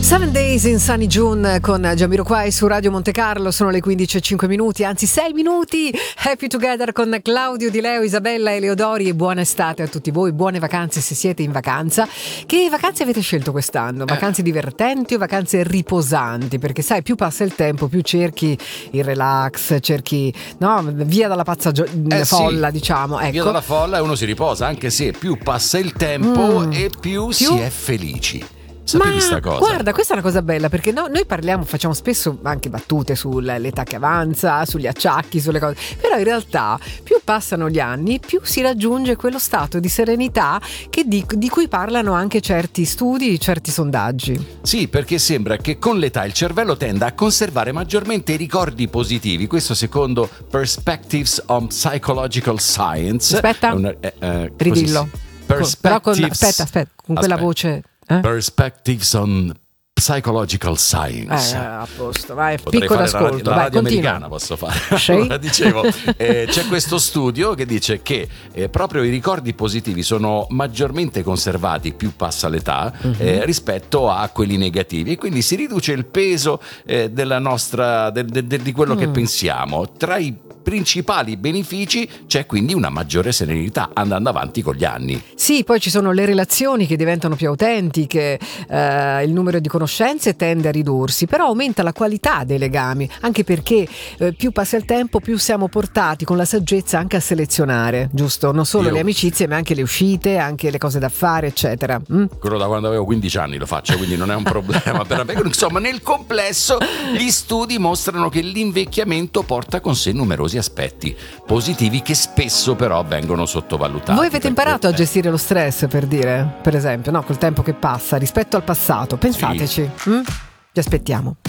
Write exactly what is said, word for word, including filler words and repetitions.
Seven Days in Sunny June con Jamiroquai su Radio Monte Carlo. Sono le quindici e cinque minuti, anzi sei minuti. Happy Together con Claudio Di Leo, Isabella e Leodori. E buona estate a tutti voi, buone vacanze se siete in vacanza. Che vacanze avete scelto quest'anno? Vacanze divertenti o vacanze riposanti? Perché sai, più passa il tempo, più cerchi il relax, cerchi, no, via dalla pazza gio- eh folla, sì. diciamo, ecco. Via dalla folla e uno si riposa, anche se più passa il tempo Mm. e più, Più? si è felici. Sapevi Ma sta cosa? guarda, questa è una cosa bella, perché no, noi parliamo, facciamo spesso anche battute sull'età che avanza, sugli acciacchi, sulle cose, però in realtà più passano gli anni, più si raggiunge quello stato di serenità che di, di cui parlano anche certi studi, certi sondaggi. Sì, perché sembra che con l'età il cervello tenda a conservare maggiormente i ricordi positivi. Questo secondo Perspectives on Psychological Science. Aspetta, È una- eh, eh, ridillo. così. Però con, Perspectives- aspetta, aspetta, con quella Aspetta. voce... Eh? Perspectives on Psychological Eh, Science. a posto, vai, Potrei picco fare la, d'ascolto, radio- la vai, radio continua. americana posso fare. Sì. Allora, dicevo, eh, c'è questo studio che dice che eh, proprio i ricordi positivi sono maggiormente conservati più passa l'età Mhm. eh, rispetto a quelli negativi, e quindi si riduce il peso eh, della nostra de- de- de- di quello che Mm. pensiamo. Tra i principali benefici c'è quindi una maggiore serenità andando avanti con gli anni. Sì, poi ci sono le relazioni che diventano più autentiche, eh, il numero di conoscenze tende a ridursi, però aumenta la qualità dei legami, anche perché eh, più passa il tempo, più siamo portati con la saggezza anche a selezionare, giusto? Non solo Io- le amicizie, ma anche le uscite, anche le cose da fare, eccetera. Mm? Quello da quando avevo quindici anni lo faccio, quindi non è un problema per me. Insomma, nel complesso gli studi mostrano che l'invecchiamento porta con sé numerosi aspetti positivi che spesso però vengono sottovalutati. Voi avete perché, imparato a eh, gestire lo stress, per dire, per esempio, no? Col tempo che passa rispetto al passato, pensateci. Mm? Vi aspettiamo.